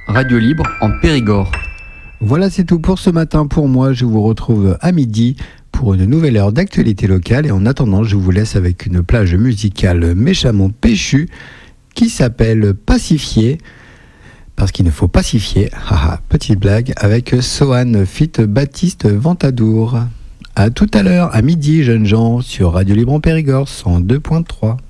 Radio Libre en Périgord. Voilà, c'est tout pour ce matin pour moi. Je vous retrouve à midi pour une nouvelle heure d'actualité locale. Et en attendant, je vous laisse avec une plage musicale méchamment péchue qui s'appelle Pacifier. Parce qu'il ne faut pacifier. Haha, petite blague avec Sohan fit Baptiste Ventadour. À tout à l'heure, à midi, jeunes gens, sur Radio Libre en Périgord 102.3.